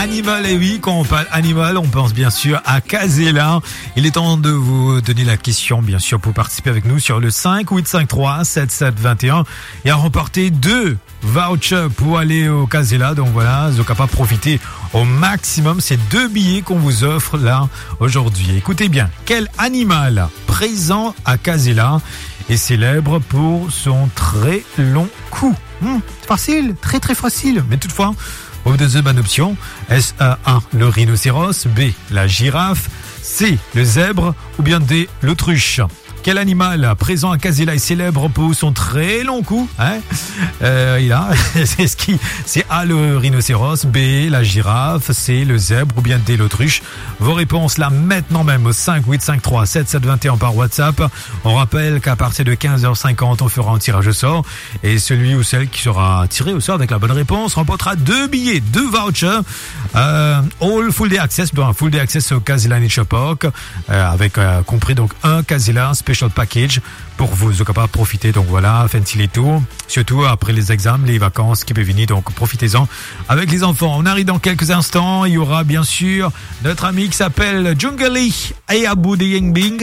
Animal. Et oui, quand on parle animal, on pense bien sûr à Casella. Il est temps de vous donner la question, bien sûr, pour participer avec nous sur le 5-853-7721 et à remporter 2 vouchers pour aller au Casella. Donc voilà, vous êtes capable de profiter au maximum ces 2 billets qu'on vous offre là aujourd'hui. Écoutez bien, quel animal présent à Casella est célèbre pour son très long cou? Facile, très très facile, mais toutefois, vous donnez bonne option. Est-ce A, le rhinocéros, B, la girafe, C, le zèbre ou bien D, l'autruche? Quel animal présent à Casella est célèbre pour son très long cou? C'est A, le rhinocéros, B, la girafe, C, le zèbre ou bien D, l'autruche. Vos réponses là maintenant même au 5-853-7721 par WhatsApp. On rappelle qu'à partir de 15h50, on fera un tirage au sort. Et celui ou celle qui sera tiré au sort avec la bonne réponse remportera 2 billets, 2 vouchers. All full day access au Casella Nature Park. Avec compris donc un Casella Special Package pour vous capables de profiter. Donc voilà, faites-il tout. Surtout après les examens, les vacances qui peuvent venir. Donc profitez-en avec les enfants. On arrive dans quelques instants. Il y aura bien sûr notre ami qui s'appelle Jungali et Abu de Yengbing.